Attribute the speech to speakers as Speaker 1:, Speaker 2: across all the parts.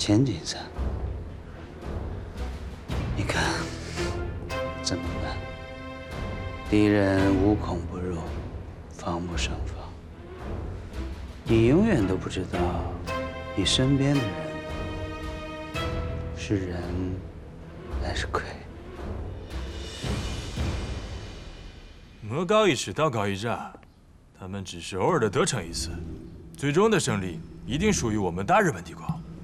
Speaker 1: 钱景山，你看怎么办？敌人无孔不入，防不胜防。你永远都不知道，你身边的人是人还是鬼。
Speaker 2: 魔高一尺，道高一丈，他们只是偶尔的得逞一次，最终的胜利一定属于我们大日本帝国。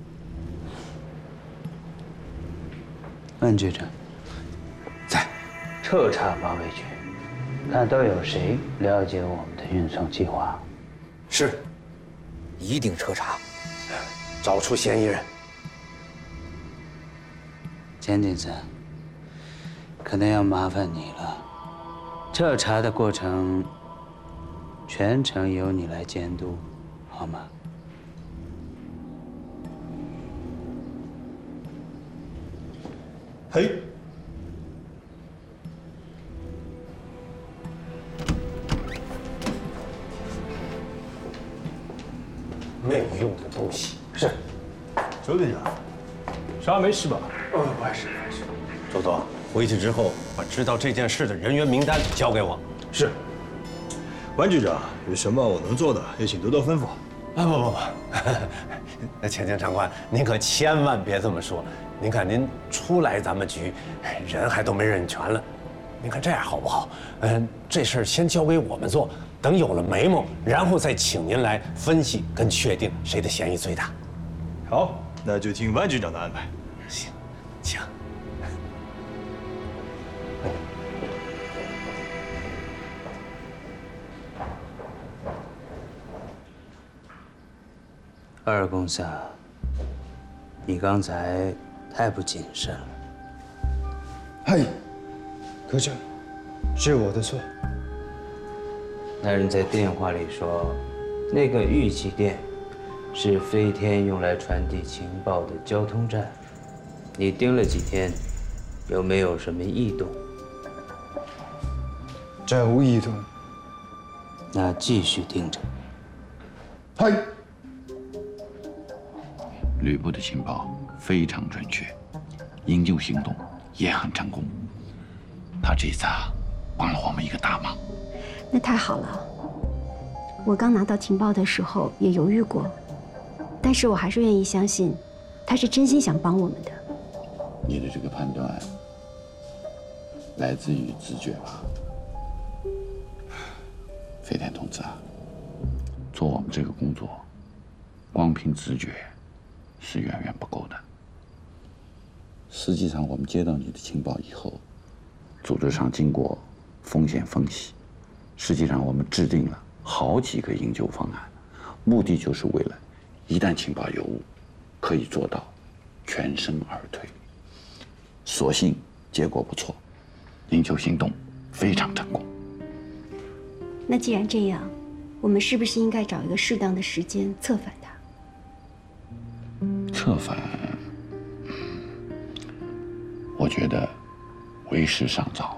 Speaker 1: 万局长，
Speaker 3: 在
Speaker 1: 彻查保卫局，看都有谁了解我们的运送计划。
Speaker 3: 是，一定彻查，找出嫌疑人。
Speaker 1: 钱景山，可能要麻烦你了。彻查的过程，全程由你来监督，好吗？
Speaker 4: 嘿，
Speaker 3: 没有用的东西。是，
Speaker 2: 周队长，啥没事吧？
Speaker 3: 不碍事，不碍事。周总，回去之后把知道这件事的人员名单交给我。
Speaker 4: 是。万局长，有什么我能做的，也请多多吩咐。
Speaker 3: 不，那钱长官，您可千万别这么说。您看，您初来咱们局，人还都没认全了。您看这样好不好？这事儿先交给我们做，等有了眉目，然后再请您来分析跟确定谁的嫌疑最大。
Speaker 4: 好，那就听万局长的安排。
Speaker 3: 行，请。
Speaker 1: 二公下，你刚才太不谨慎了。
Speaker 5: 嗨，科长，是我的错。
Speaker 1: 那人在电话里说，那个玉器店是飞天用来传递情报的交通站。你盯了几天，有没有什么异动？
Speaker 5: 暂无异动。
Speaker 1: 那继续盯着。
Speaker 5: 嗨。
Speaker 6: 吕布的情报非常准确，营救行动也很成功。他这次帮了我们一个大忙。
Speaker 7: 那太好了。我刚拿到情报的时候也犹豫过，但是我还是愿意相信，他是真心想帮我们的。
Speaker 6: 你的这个判断来自于直觉吧？飞天同志啊，做我们这个工作，光凭直觉是远远不够的。实际上，我们接到你的情报以后，组织上经过风险分析，实际上我们制定了好几个营救方案，目的就是为了一旦情报有误，可以做到全身而退。所幸结果不错，营救行动非常成功。
Speaker 7: 那既然这样，我们是不是应该找一个适当的时间策反他？
Speaker 6: 策反，我觉得为时尚早。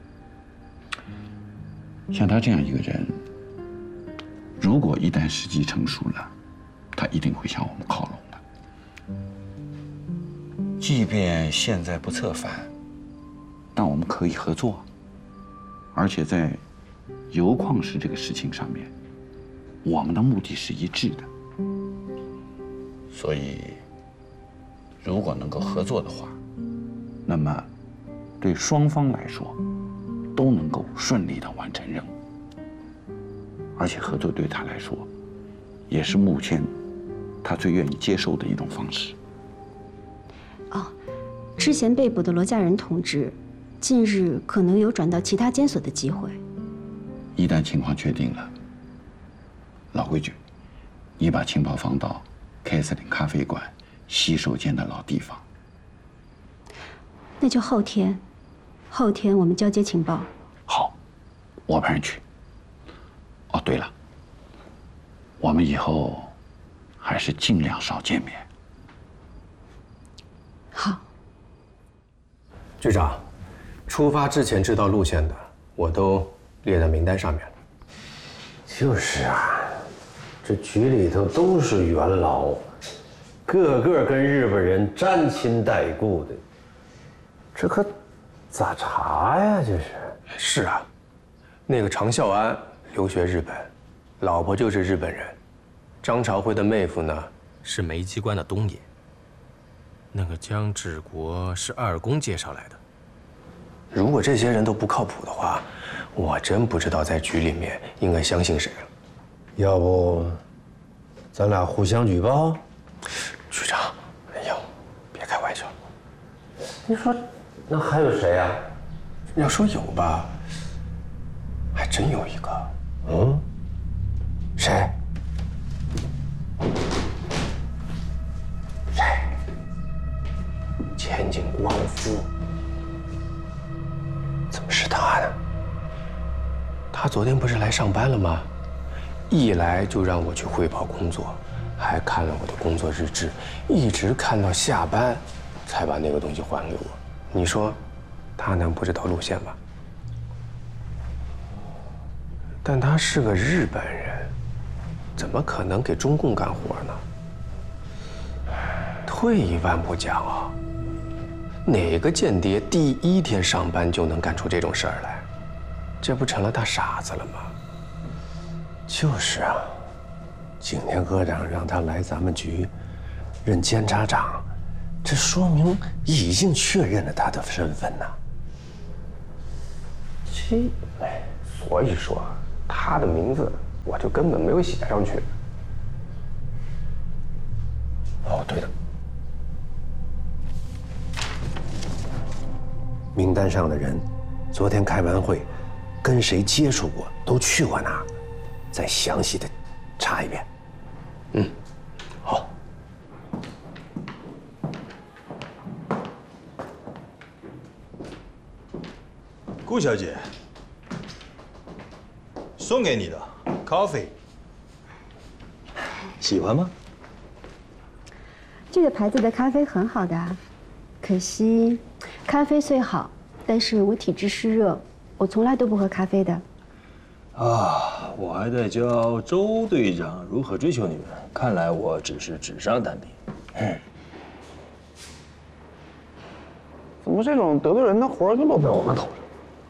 Speaker 6: 像他这样一个人，如果一旦时机成熟了，他一定会向我们靠拢的。即便现在不策反，但我们可以合作，而且在油矿石这个事情上面，我们的目的是一致的。所以，如果能够合作的话，那么对双方来说都能够顺利地完成任务，而且合作对他来说也是目前他最愿意接受的一种方式。
Speaker 7: 哦，之前被捕的罗家人同志，近日可能有转到其他监所的机会。
Speaker 6: 一旦情况确定了，老规矩，你把情报放到凯瑟琳咖啡馆洗手间的老地方。
Speaker 7: 那就后天我们交接情报。
Speaker 6: 好，我派人去。哦，对了，我们以后还是尽量少见面。
Speaker 7: 好。
Speaker 8: 局长，出发之前知道路线的，我都列在名单上面了。
Speaker 3: 就是啊，这局里头都是元老， 个个跟日本人沾亲带故的，这可咋查呀？这是。
Speaker 8: 是啊，那个常孝安留学日本，老婆就是日本人。张朝辉的妹夫呢是梅机关的东野。那个江志国是二公介绍来的。如果这些人都不靠谱的话，我真不知道在局里面应该相信谁了。
Speaker 3: 要不，咱俩互相举报？
Speaker 8: 局长，哎呦，别开玩笑。
Speaker 3: 你说，那还有谁呀？
Speaker 8: 要说有吧，还真有一个。
Speaker 3: 嗯，谁？谁？
Speaker 8: 前景光夫。怎么是他呢？他昨天不是来上班了吗？一来就让我去汇报工作，还看了我的工作日志，一直看到下班，才把那个东西还给我。你说，他能不知道路线吗？但他是个日本人，怎么可能给中共干活呢？退一万步讲啊，哪个间谍第一天上班就能干出这种事儿来？这不成了大傻子了吗？
Speaker 3: 就是啊，景天科长让他来咱们局任监察长，这说明已经确认了他的身份呐。
Speaker 8: 所以说他的名字我就根本没有写上去。哦，对了，
Speaker 3: 名单上的人，昨天开完会，跟谁接触过，都去过哪儿，再详细的查一遍。
Speaker 8: 嗯，好。
Speaker 4: 顾小姐，送给你的咖啡，喜欢吗？
Speaker 7: 这个牌子的咖啡很好的，可惜咖啡虽好，但是我体质湿热，我从来都不喝咖啡的。
Speaker 4: 啊，我还在教周队长如何追求你们，看来我只是纸上谈兵。
Speaker 9: 怎么这种得罪人的活儿就落在我们头上？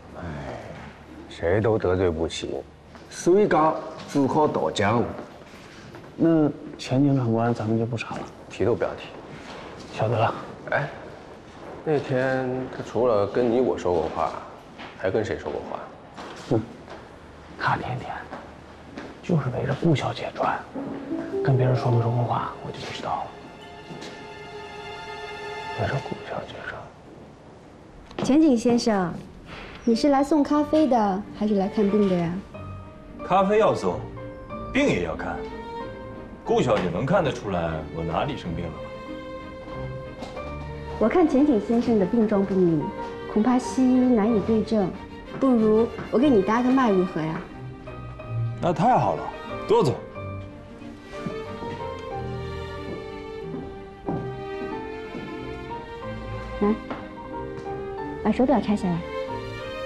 Speaker 8: 谁都得罪不起，所以讲只靠倒家务。
Speaker 9: 那前景长官咱们就不查了，
Speaker 8: 提都不要提。
Speaker 9: 晓得了。
Speaker 8: 哎，那天他除了跟你我说过话，还跟谁说过话？
Speaker 9: 他天天就是围着顾小姐转，跟别人说没说过话，我就不知道了。围着顾小姐转。
Speaker 7: 前景先生，你是来送咖啡的，还是来看病的呀？
Speaker 2: 咖啡要送，病也要看。顾小姐能看得出来我哪里生病了吗？
Speaker 7: 我看前景先生的病状不明，恐怕西医难以对症，不如我给你搭个脉如何呀？
Speaker 2: 那太好了，多走。
Speaker 7: 来，把手表拆下来。